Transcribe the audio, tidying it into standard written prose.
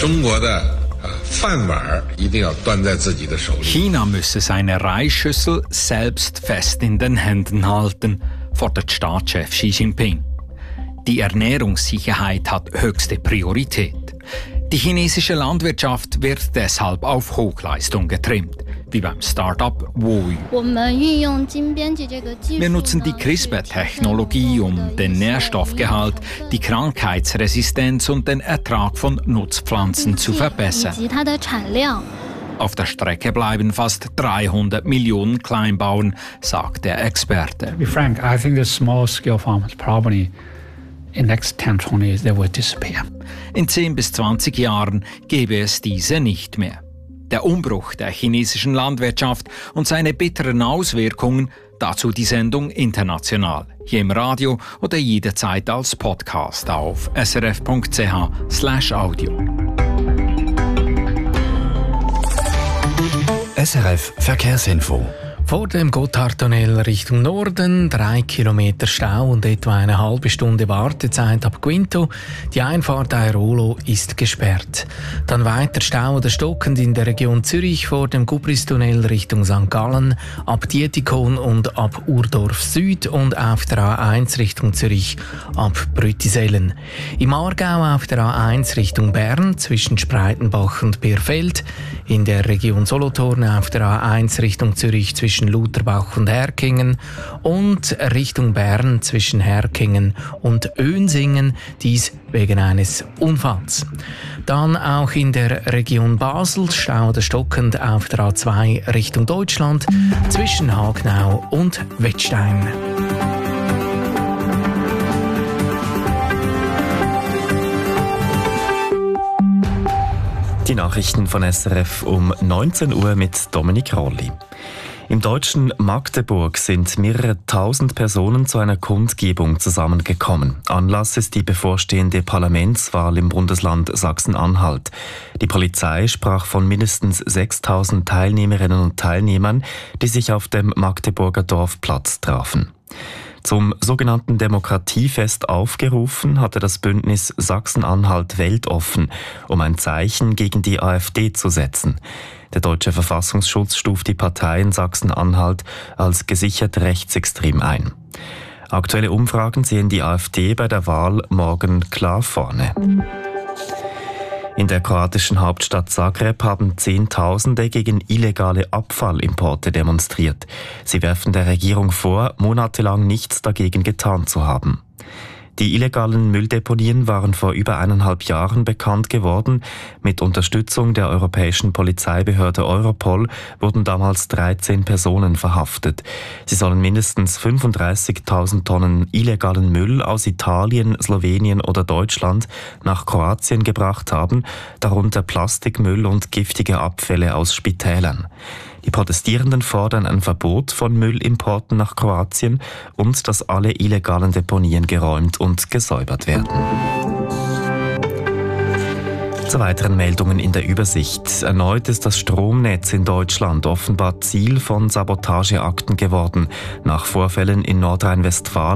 China müsse seine Reisschüssel selbst fest in den Händen halten, fordert Staatschef Xi Jinping. Die Ernährungssicherheit hat höchste Priorität. Die chinesische Landwirtschaft wird deshalb auf Hochleistung getrimmt, wie beim Start-up Woyu. Wir nutzen die CRISPR-Technologie, um den Nährstoffgehalt, die Krankheitsresistenz und den Ertrag von Nutzpflanzen zu verbessern. Auf der Strecke bleiben fast 300 Millionen Kleinbauern, sagt der Experte. To be frank, I think the small-scale farmers probably in the next 10, 20 years they will disappear. In 10 bis 20 Jahren gäbe es diese nicht mehr. Der Umbruch der chinesischen Landwirtschaft und seine bitteren Auswirkungen, dazu die Sendung international, hier im Radio oder jederzeit als Podcast auf srf.ch/audio. SRF Verkehrsinfo. Vor dem Gotthardtunnel Richtung Norden 3 Kilometer Stau und etwa eine halbe Stunde Wartezeit ab Quinto. Die Einfahrt Airolo ist gesperrt. Dann weiter Stau oder stockend in der Region Zürich vor dem Gubristunnel Richtung St. Gallen, ab Dietikon und ab Urdorf Süd und auf der A1 Richtung Zürich ab Brüttisellen. Im Aargau auf der A1 Richtung Bern zwischen Spreitenbach und Bierfeld. In der Region Solothurn auf der A1 Richtung Zürich zwischen Lutherbach und Herkingen und Richtung Bern zwischen Herkingen und Önsingen, dies wegen eines Unfalls. Dann auch in der Region Basel Stau oder stockend auf der A2 Richtung Deutschland zwischen Hagnau und Wettstein. Die Nachrichten von SRF um 19 Uhr mit Dominik Rolli. Im deutschen Magdeburg sind mehrere tausend Personen zu einer Kundgebung zusammengekommen. Anlass ist die bevorstehende Parlamentswahl im Bundesland Sachsen-Anhalt. Die Polizei sprach von mindestens 6.000 Teilnehmerinnen und Teilnehmern, die sich auf dem Magdeburger Dorfplatz trafen. Zum sogenannten Demokratiefest aufgerufen hatte das Bündnis Sachsen-Anhalt weltoffen, um ein Zeichen gegen die AfD zu setzen. Der deutsche Verfassungsschutz stuft die Partei in Sachsen-Anhalt als gesichert rechtsextrem ein. Aktuelle Umfragen sehen die AfD bei der Wahl morgen klar vorne. In der kroatischen Hauptstadt Zagreb haben Zehntausende gegen illegale Abfallimporte demonstriert. Sie werfen der Regierung vor, monatelang nichts dagegen getan zu haben. Die illegalen Mülldeponien waren vor über 1,5 Jahren bekannt geworden. Mit Unterstützung der europäischen Polizeibehörde Europol wurden damals 13 Personen verhaftet. Sie sollen mindestens 35.000 Tonnen illegalen Müll aus Italien, Slowenien oder Deutschland nach Kroatien gebracht haben, darunter Plastikmüll und giftige Abfälle aus Spitälern. Die Protestierenden fordern ein Verbot von Müllimporten nach Kroatien und dass alle illegalen Deponien geräumt und gesäubert werden. Zu weiteren Meldungen in der Übersicht. Erneut ist das Stromnetz in Deutschland offenbar Ziel von Sabotageakten geworden. Nach Vorfällen in Nordrhein-Westfalen